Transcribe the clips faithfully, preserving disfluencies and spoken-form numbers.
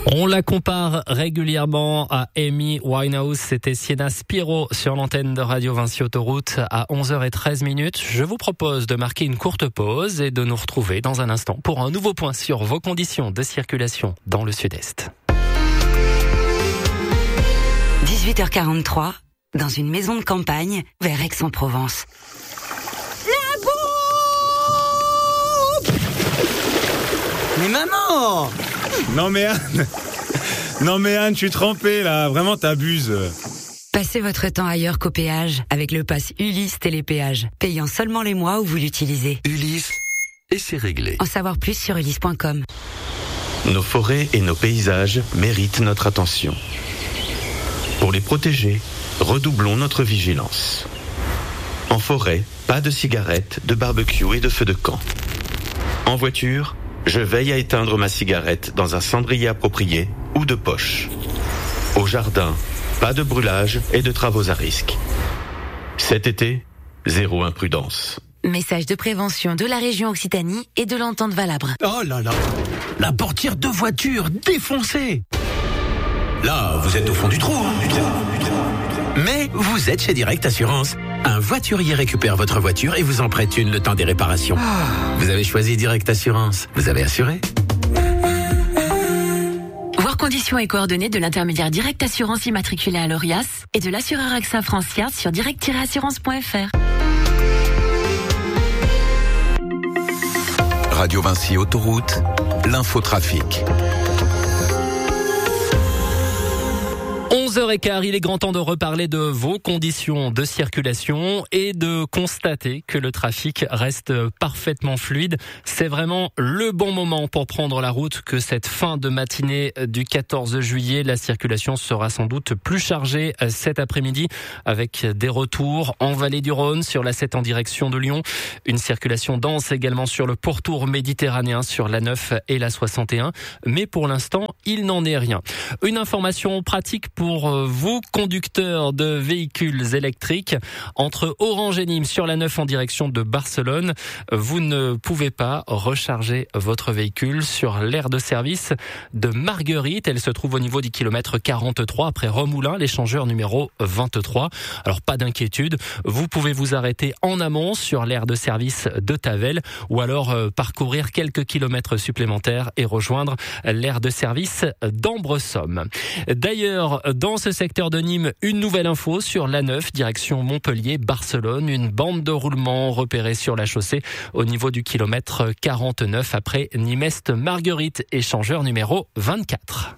On la compare régulièrement à Amy Winehouse. C'était Sienna Spiro sur l'antenne de Radio Vinci Autoroute à onze heures treize minutes. Je vous propose de marquer une courte pause et de nous retrouver dans un instant pour un nouveau point sur vos conditions de circulation dans le sud-est. dix-huit heures quarante-trois, dans une maison de campagne vers Aix-en-Provence. La bouffe! Mais maman! Non mais Anne, non mais Anne, je suis trempé là, vraiment t'abuses. Passez votre temps ailleurs qu'au péage avec le pass Ulysse Télépéage, payant seulement les mois où vous l'utilisez. Ulysse, et c'est réglé. En savoir plus sur ulysse point com. Nos forêts et nos paysages méritent notre attention. Pour les protéger, redoublons notre vigilance. En forêt, pas de cigarettes, de barbecue et de feux de camp. En voiture, je veille à éteindre ma cigarette dans un cendrier approprié ou de poche. Au jardin, pas de brûlage et de travaux à risque. Cet été, zéro imprudence. Message de prévention de la région Occitanie et de l'entente Valabre. Oh là là, la portière de voiture défoncée. Là, vous êtes au fond du trou, hein, du trou, du trou. Mais vous êtes chez Direct Assurance. Un voiturier récupère votre voiture et vous en prête une le temps des réparations. Ah. Vous avez choisi Direct Assurance. Vous avez assuré. Voir conditions et coordonnées de l'intermédiaire Direct Assurance immatriculé à l'Orias et de l'assureur A X A France Yard sur direct tiret assurance point f r. Radio Vinci Autoroute, l'infotrafic. onze heures quinze, il est grand temps de reparler de vos conditions de circulation et de constater que le trafic reste parfaitement fluide. C'est vraiment le bon moment pour prendre la route que cette fin de matinée du quatorze juillet. La circulation sera sans doute plus chargée cet après-midi avec des retours en vallée du Rhône sur la sept en direction de Lyon. Une circulation dense également sur le pourtour méditerranéen sur la neuf et la soixante et un. Mais pour l'instant, il n'en est rien. Une information pratique pour vous, conducteurs de véhicules électriques. Entre Orange et Nîmes sur la neuf en direction de Barcelone, vous ne pouvez pas recharger votre véhicule sur l'aire de service de Marguerite. Elle se trouve au niveau du kilomètre quarante-trois après Remoulins, l'échangeur numéro vingt-trois. Alors pas d'inquiétude, vous pouvez vous arrêter en amont sur l'aire de service de Tavel ou alors euh, parcourir quelques kilomètres supplémentaires et rejoindre l'aire de service d'Ambresomme. D'ailleurs, dans ce secteur de Nîmes, une nouvelle info sur l'A neuf, direction Montpellier-Barcelone. Une bande de roulement repérée sur la chaussée au niveau du kilomètre quarante-neuf après Nîmes-Marguerite, échangeur numéro vingt-quatre.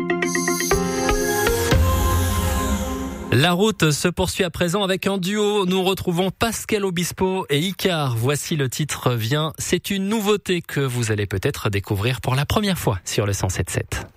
La route se poursuit à présent avec un duo. Nous retrouvons Pascal Obispo et Icar. Voici le titre Viens. C'est une nouveauté que vous allez peut-être découvrir pour la première fois sur le cent sept virgule sept.